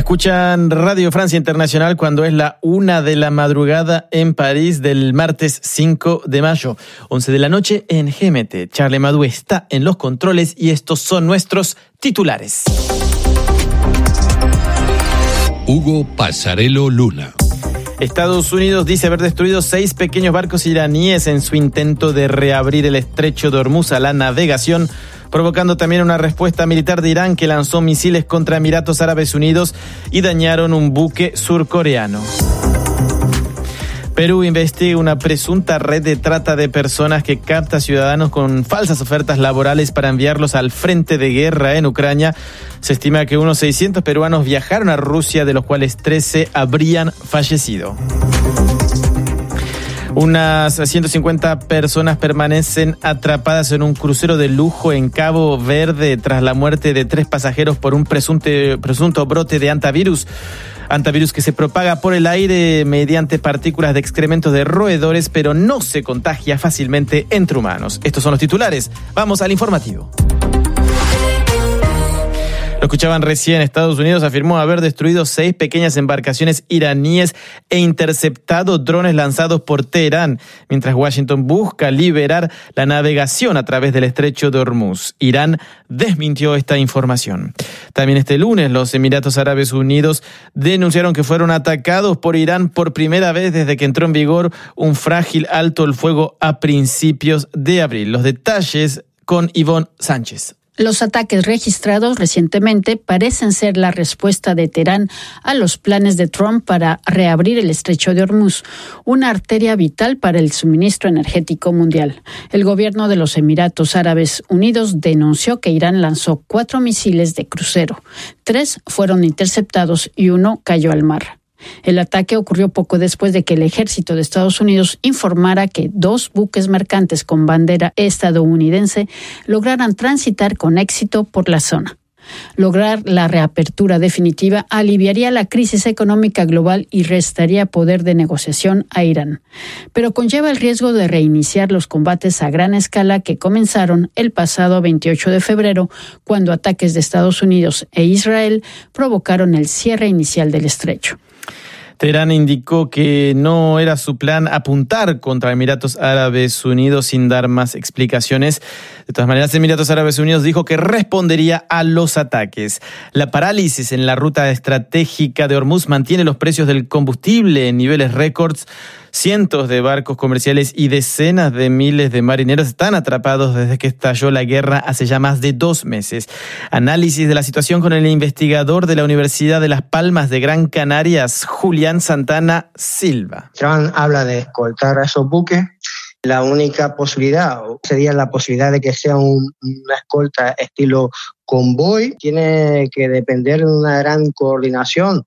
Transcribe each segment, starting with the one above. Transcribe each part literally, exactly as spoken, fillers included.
Escuchan Radio Francia Internacional cuando es la una de la madrugada en París del martes cinco de mayo, once de la noche en G M T. Charles Madou está en los controles y estos son nuestros titulares. Hugo Passarello Luna. Estados Unidos dice haber destruido seis pequeños barcos iraníes en su intento de reabrir el estrecho de Hormuz a la navegación, provocando también una respuesta militar de Irán que lanzó misiles contra Emiratos Árabes Unidos y dañaron un buque surcoreano. Perú investiga una presunta red de trata de personas que capta ciudadanos con falsas ofertas laborales para enviarlos al frente de guerra en Ucrania. Se estima que unos seiscientos peruanos viajaron a Rusia, de los cuales trece habrían fallecido. Unas ciento cincuenta personas permanecen atrapadas en un crucero de lujo en Cabo Verde tras la muerte de tres pasajeros por un presunto, presunto brote de hantavirus. Hantavirus que se propaga por el aire mediante partículas de excrementos de roedores, pero no se contagia fácilmente entre humanos. Estos son los titulares. Vamos al informativo. Lo escuchaban recién. Estados Unidos afirmó haber destruido seis pequeñas embarcaciones iraníes e interceptado drones lanzados por Teherán, mientras Washington busca liberar la navegación a través del estrecho de Hormuz. Irán desmintió esta información. También este lunes los Emiratos Árabes Unidos denunciaron que fueron atacados por Irán por primera vez desde que entró en vigor un frágil alto el fuego a principios de abril. Los detalles con Ivonne Sánchez. Los ataques registrados recientemente parecen ser la respuesta de Teherán a los planes de Trump para reabrir el estrecho de Hormuz, una arteria vital para el suministro energético mundial. El gobierno de los Emiratos Árabes Unidos denunció que Irán lanzó cuatro misiles de crucero. Tres fueron interceptados y uno cayó al mar. El ataque ocurrió poco después de que el ejército de Estados Unidos informara que dos buques mercantes con bandera estadounidense lograran transitar con éxito por la zona. Lograr la reapertura definitiva aliviaría la crisis económica global y restaría poder de negociación a Irán, pero conlleva el riesgo de reiniciar los combates a gran escala que comenzaron el pasado veintiocho de febrero, cuando ataques de Estados Unidos e Israel provocaron el cierre inicial del estrecho. Teherán indicó que no era su plan apuntar contra Emiratos Árabes Unidos sin dar más explicaciones. De todas maneras, Emiratos Árabes Unidos dijo que respondería a los ataques. La parálisis en la ruta estratégica de Hormuz mantiene los precios del combustible en niveles récords. Cientos de barcos comerciales y decenas de miles de marineros están atrapados desde que estalló la guerra hace ya más de dos meses. Análisis de la situación con el investigador de la Universidad de Las Palmas de Gran Canarias, Julián Santana Silva. Trump habla de escoltar a esos buques. La única posibilidad sería la posibilidad de que sea un, una escolta estilo convoy. Tiene que depender de una gran coordinación,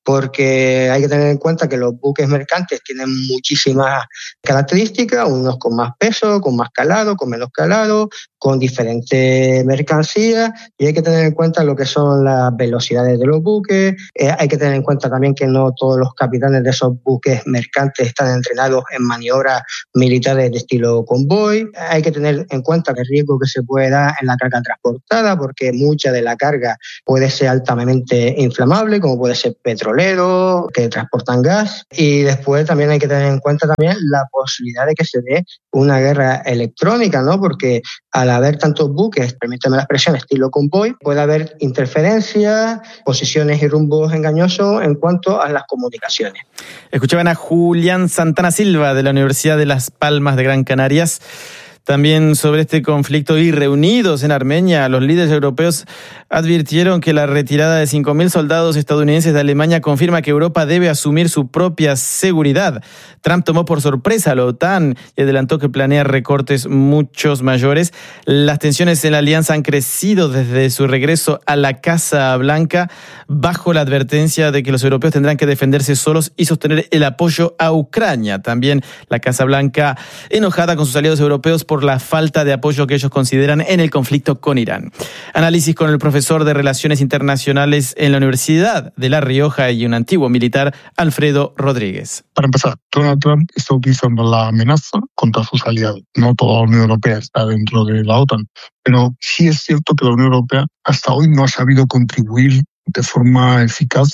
porque hay que tener en cuenta que los buques mercantes tienen muchísimas características, unos con más peso, con más calado, con menos calado, con diferentes mercancías, y hay que tener en cuenta lo que son las velocidades de los buques. Eh, hay que tener en cuenta también que no todos los capitanes de esos buques mercantes están entrenados en maniobras militares de estilo convoy. Hay que tener en cuenta el riesgo que se puede dar en la carga transportada, porque mucha de la carga puede ser altamente inflamable, como puede ser petróleo, que transportan gas, y después también hay que tener en cuenta también la posibilidad de que se dé una guerra electrónica, ¿no? Porque al haber tantos buques, permíteme la expresión, estilo convoy, puede haber interferencias, posiciones y rumbos engañosos en cuanto a las comunicaciones. Escuchaban a Julián Santana Silva de la Universidad de Las Palmas de Gran Canarias. También sobre este conflicto y reunidos en Armenia, los líderes europeos advirtieron que la retirada de cinco mil soldados estadounidenses de Alemania confirma que Europa debe asumir su propia seguridad. Trump tomó por sorpresa a la OTAN y adelantó que planea recortes muchos mayores. Las tensiones en la alianza han crecido desde su regreso a la Casa Blanca, bajo la advertencia de que los europeos tendrán que defenderse solos y sostener el apoyo a Ucrania. También la Casa Blanca enojada con sus aliados europeos por por la falta de apoyo que ellos consideran en el conflicto con Irán. Análisis con el profesor de Relaciones Internacionales en la Universidad de La Rioja y un antiguo militar, Alfredo Rodríguez. Para empezar, Donald Trump está utilizando la amenaza contra sus aliados. No toda la Unión Europea está dentro de la OTAN, pero sí es cierto que la Unión Europea hasta hoy no ha sabido contribuir de forma eficaz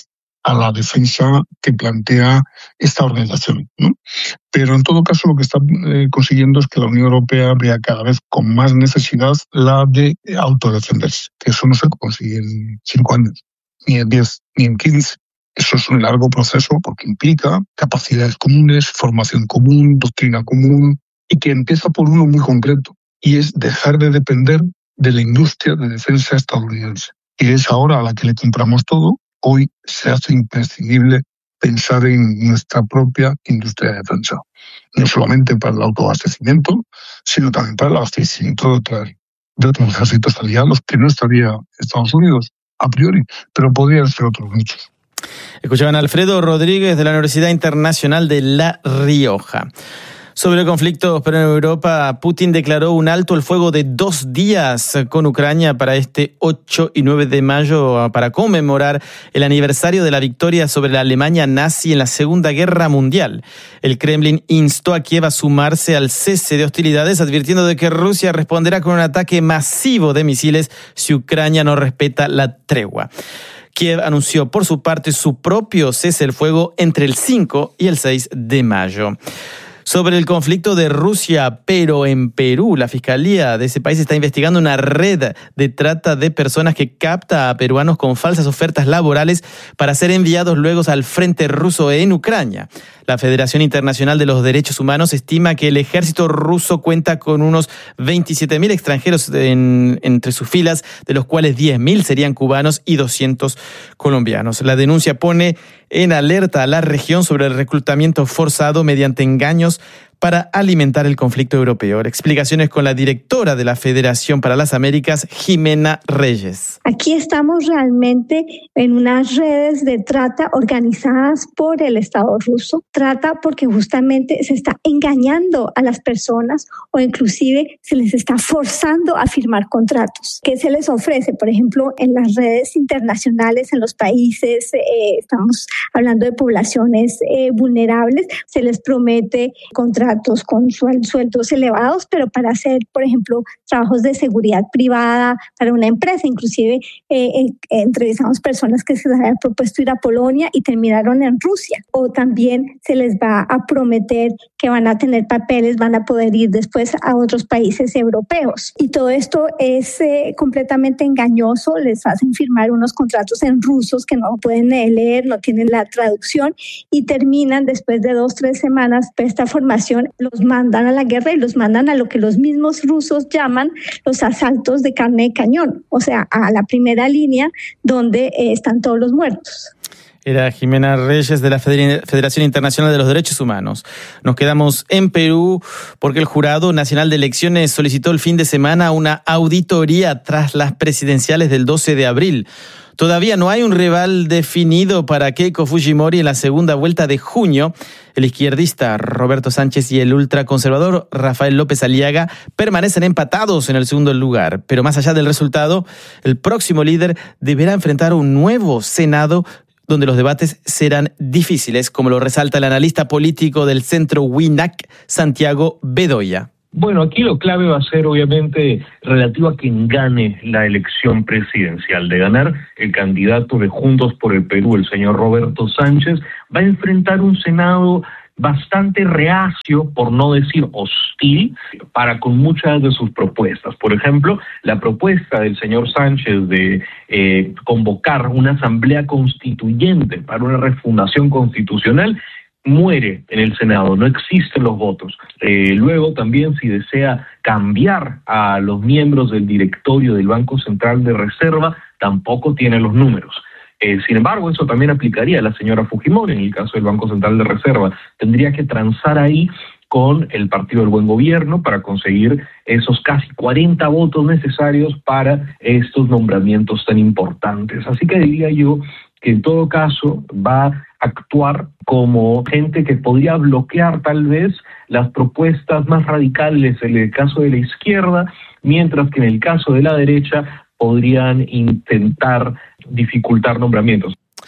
a la defensa que plantea esta organización, ¿no? Pero en todo caso lo que está eh, consiguiendo es que la Unión Europea vea cada vez con más necesidad la de autodefenderse, que eso no se consigue en cinco años, ni en diez, ni en quince. Eso es un largo proceso porque implica capacidades comunes, formación común, doctrina común, y que empieza por uno muy concreto, y es dejar de depender de la industria de defensa estadounidense, que es ahora a la que le compramos todo. Hoy se hace imprescindible pensar en nuestra propia industria de defensa, no solamente para el autoabastecimiento, sino también para el abastecimiento de, otra, de otros ejércitos aliados que no estaría Estados Unidos a priori, pero podrían ser otros muchos. Escuchaban a Alfredo Rodríguez de la Universidad Internacional de La Rioja. Sobre el conflicto pero en Europa, Putin declaró un alto el fuego de dos días con Ucrania para este ocho y nueve de mayo para conmemorar el aniversario de la victoria sobre la Alemania nazi en la Segunda Guerra Mundial. El Kremlin instó a Kiev a sumarse al cese de hostilidades, advirtiendo de que Rusia responderá con un ataque masivo de misiles si Ucrania no respeta la tregua. Kiev anunció por su parte su propio cese el fuego entre el cinco y el seis de mayo. Sobre el conflicto de Rusia, pero en Perú, la Fiscalía de ese país está investigando una red de trata de personas que capta a peruanos con falsas ofertas laborales para ser enviados luego al frente ruso en Ucrania. La Federación Internacional de los Derechos Humanos estima que el ejército ruso cuenta con unos veintisiete mil extranjeros en, entre sus filas, de los cuales diez mil serían cubanos y doscientos colombianos. La denuncia pone en alerta a la región sobre el reclutamiento forzado mediante engaños para alimentar el conflicto europeo. Explicaciones con la directora de la Federación para las Américas, Jimena Reyes. Aquí estamos realmente en unas redes de trata organizadas por el Estado ruso. Trata porque justamente se está engañando a las personas o inclusive se les está forzando a firmar contratos. ¿Qué se les ofrece? Por ejemplo, en las redes internacionales, en los países, eh, estamos hablando de poblaciones eh, vulnerables, se les promete contratos con sueldos elevados, pero para hacer, por ejemplo, trabajos de seguridad privada para una empresa. Inclusive eh, eh, entrevistamos personas que se les habían propuesto ir a Polonia y terminaron en Rusia. O también se les va a prometer que van a tener papeles, van a poder ir después a otros países europeos. Y todo esto es eh, completamente engañoso. Les hacen firmar unos contratos en rusos que no pueden leer, no tienen la traducción y terminan después de dos, tres semanas de esta formación, los mandan a la guerra y los mandan a lo que los mismos rusos llaman los asaltos de carne de cañón, o sea, a la primera línea donde eh, están todos los muertos. Era Jimena Reyes de la Federación Internacional de los Derechos Humanos. Nos quedamos en Perú porque el Jurado Nacional de Elecciones solicitó el fin de semana una auditoría tras las presidenciales del doce de abril. Todavía no hay un rival definido para Keiko Fujimori en la segunda vuelta de junio. El izquierdista Roberto Sánchez y el ultraconservador Rafael López Aliaga permanecen empatados en el segundo lugar. Pero más allá del resultado, el próximo líder deberá enfrentar un nuevo Senado donde los debates serán difíciles, como lo resalta el analista político del Centro WINAC, Santiago Bedoya. Bueno, aquí lo clave va a ser obviamente relativo a quien gane la elección presidencial. De ganar, el candidato de Juntos por el Perú, el señor Roberto Sánchez, va a enfrentar un Senado bastante reacio, por no decir hostil, para con muchas de sus propuestas. Por ejemplo, la propuesta del señor Sánchez de eh, convocar una asamblea constituyente para una refundación constitucional muere en el Senado, no existen los votos. Eh, luego también, si desea cambiar a los miembros del directorio del Banco Central de Reserva, tampoco tiene los números. Eh, sin embargo, eso también aplicaría a la señora Fujimori en el caso del Banco Central de Reserva. Tendría que transar ahí con el Partido del Buen Gobierno para conseguir esos casi cuarenta votos necesarios para estos nombramientos tan importantes. Así que diría yo que en todo caso va a actuar como gente que podría bloquear tal vez las propuestas más radicales en el caso de la izquierda, mientras que en el caso de la derecha podrían intentar dificultar nombramientos.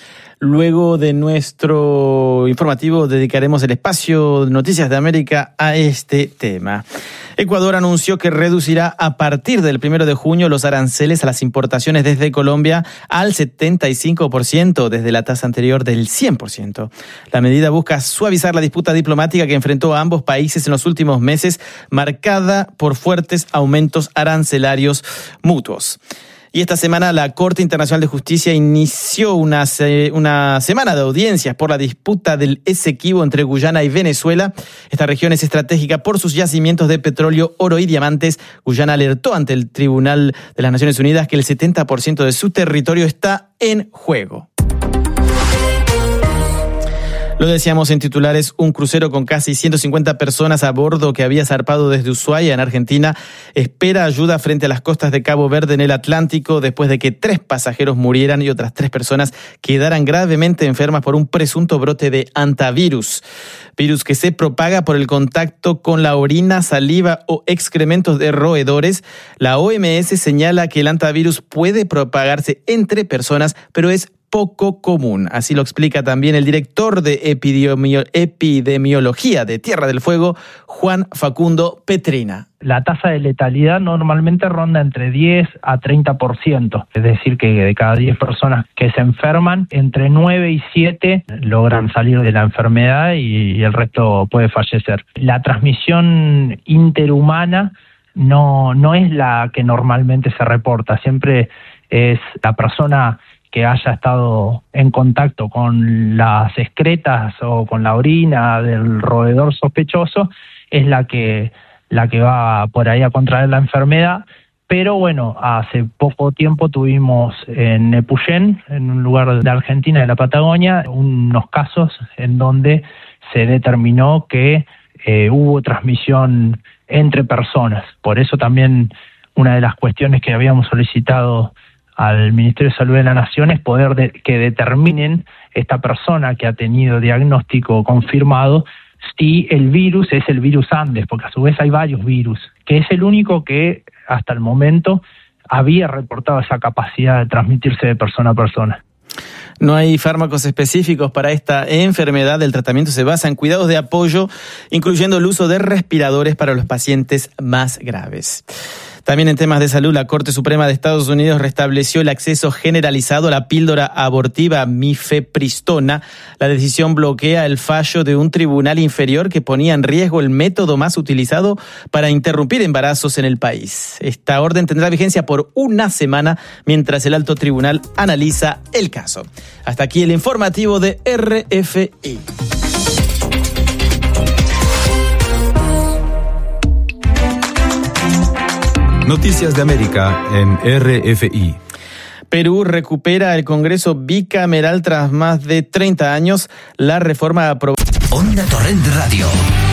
Luego de nuestro informativo dedicaremos el espacio Noticias de América a este tema. Ecuador anunció que reducirá a partir del primero de junio los aranceles a las importaciones desde Colombia al setenta y cinco por ciento desde la tasa anterior del cien por ciento. La medida busca suavizar la disputa diplomática que enfrentó a ambos países en los últimos meses, marcada por fuertes aumentos arancelarios mutuos. Y esta semana la Corte Internacional de Justicia inició una, una semana de audiencias por la disputa del Esequibo entre Guyana y Venezuela. Esta región es estratégica por sus yacimientos de petróleo, oro y diamantes. Guyana alertó ante el Tribunal de las Naciones Unidas que el setenta por ciento de su territorio está en juego. Lo decíamos en titulares, un crucero con casi ciento cincuenta personas a bordo que había zarpado desde Ushuaia, en Argentina, espera ayuda frente a las costas de Cabo Verde en el Atlántico después de que tres pasajeros murieran y otras tres personas quedaran gravemente enfermas por un presunto brote de hantavirus. Virus que se propaga por el contacto con la orina, saliva o excrementos de roedores. La O M S señala que el hantavirus puede propagarse entre personas, pero es poco común. Así lo explica también el director de epidemiología de Tierra del Fuego, Juan Facundo Petrina. La tasa de letalidad normalmente ronda entre diez a treinta por ciento. Es decir, que de cada diez personas que se enferman, entre nueve y siete logran salir de la enfermedad y el resto puede fallecer. La transmisión interhumana no, no es la que normalmente se reporta. Siempre es la persona que haya estado en contacto con las excretas o con la orina del roedor sospechoso es la que la que va por ahí a contraer la enfermedad. Pero bueno, hace poco tiempo tuvimos en Nepuyén, en un lugar de Argentina, de la Patagonia, unos casos en donde se determinó que eh, hubo transmisión entre personas. Por eso también una de las cuestiones que habíamos solicitado al Ministerio de Salud de la Nación es poder de, que determinen esta persona que ha tenido diagnóstico confirmado si el virus es el virus Andes, porque a su vez hay varios virus, que es el único que hasta el momento había reportado esa capacidad de transmitirse de persona a persona. No hay fármacos específicos para esta enfermedad. El tratamiento se basa en cuidados de apoyo, incluyendo el uso de respiradores para los pacientes más graves. También en temas de salud, la Corte Suprema de Estados Unidos restableció el acceso generalizado a la píldora abortiva mifepristona. La decisión bloquea el fallo de un tribunal inferior que ponía en riesgo el método más utilizado para interrumpir embarazos en el país. Esta orden tendrá vigencia por una semana mientras el alto tribunal analiza el caso. Hasta aquí el informativo de R F I. Noticias de América en R F I. Perú recupera el Congreso bicameral tras más de treinta años. La reforma aprobada. Onda Torrent Radio.